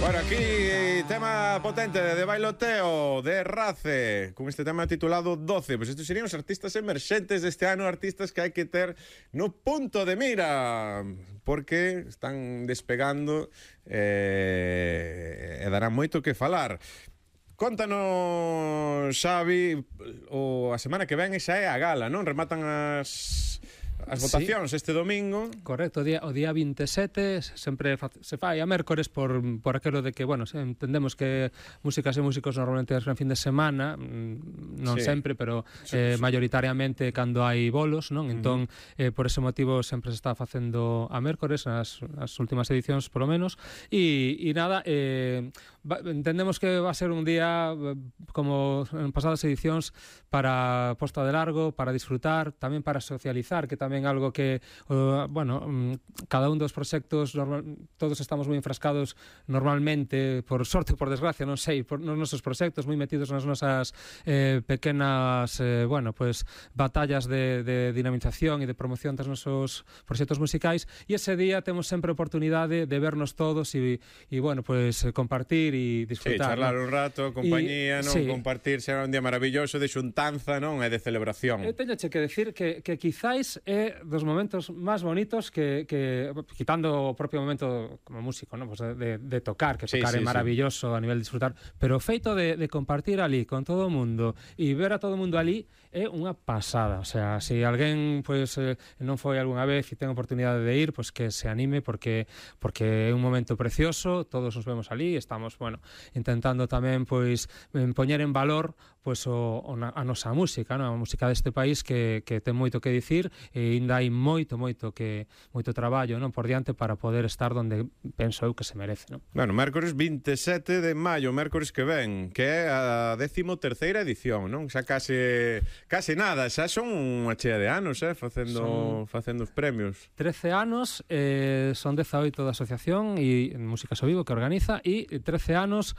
Bueno, aquí tema potente de bailoteo de Race, con este tema titulado 12. Pues estos serían os artistas emerxentes deste ano, artistas que hai que ter no punto de mira, porque están despegando e darán moito que falar. Contanos, Xavi, a semana que ven esa é a gala, non? Rematan as votacións este domingo. Correcto, o día 27 sempre se fai a mércores por aquelo de que, bueno, entendemos que músicas e músicos normalmente en fin de semana, non sempre, pero mayoritariamente cando hai bolos, non? Entón, por ese motivo sempre se está facendo a mércores, as últimas edicións polo menos, e nada, entendemos que va a ser un día como en pasadas edicións para posta de largo, para disfrutar, tamén para socializar, que tamén algo que, bueno, cada un dos proxectos todos estamos moi enfrascados normalmente, por sorte ou por desgracia, non sei, nos nosos proxectos, moi metidos nas nosas pequenas, bueno, pues batallas de dinamización e de promoción dos nosos proxectos musicais, e ese día temos sempre oportunidade de vernos todos e bueno, pues compartir e disfrutar. Charlar un rato, compañía, non? Compartir, será un día maravilloso de xuntanza, non? E de celebración. Eu teñoche que decir que quizáis é dos momentos máis bonitos que quitando o propio momento como músico, non? Pues de tocar, que tocar é maravilloso a nivel de disfrutar, pero o feito de compartir ali con todo o mundo e ver a todo o mundo ali é unha pasada. O sea, se alguén pues, non foi algunha vez e ten oportunidade de ir, pues que se anime porque é un momento precioso, todos nos vemos ali, estamos, bueno, intentando tamén pues poñer en valor pues a nosa música, non? A música deste país que ten moito que dicir e ainda hai moito traballo, non, por diante para poder estar onde penso eu que se merece, non? Bueno, mércores 27 de maio, mércores que ven, que é a 13ª edición, non? Xa case nada, xa son unha chea de anos, facendo os premios. 13 anos, son 18 da asociación e Músicas ao Vivo que organiza, e 13 anos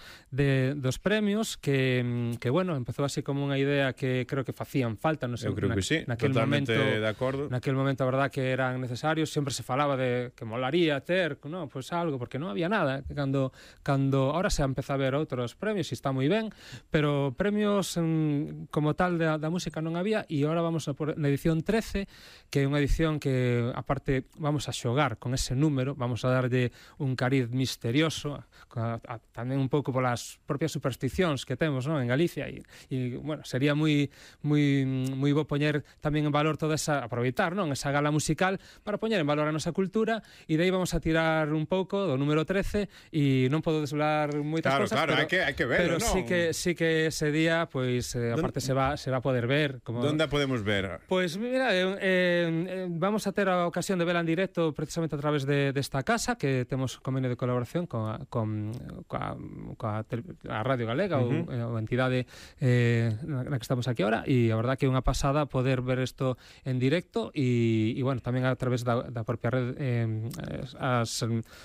dos premios que bueno, empezou así como unha idea que creo que facían falta, non sei, eu creo que sí, totalmente de acordo. Naquel momento a verdad que eran necesarios, sempre se falaba de que molaría ter, no, pues algo, porque non había nada, cando ahora se empeza a ver outros premios e está moi ben, pero premios como tal da música non había, e agora vamos na edición 13, que é unha edición que aparte vamos a xogar con ese número, vamos a darlle un cariz misterioso, tamén un pouco polas propias supersticións que temos, non, en Galicia, e bueno, sería moi bo poñer tamén en valor toda esa, aproveitar, non, esa gala musical para poñer en valor a nosa cultura, e de aí vamos a tirar un pouco do número 13, e non podo desvelar moitas cosas, pero hai que verlo, pero non? sí que ese día, pois, aparte se va a poder ver. Onde podemos ver? Pois, mira, vamos a ter a ocasión de verla en directo precisamente a través desta casa, que temos convenio de colaboración coa Radio Galega, ou entidade na que estamos aquí ahora, e a verdad que é unha pasada poder ver isto en directo, e bueno, tamén a través da propia red, as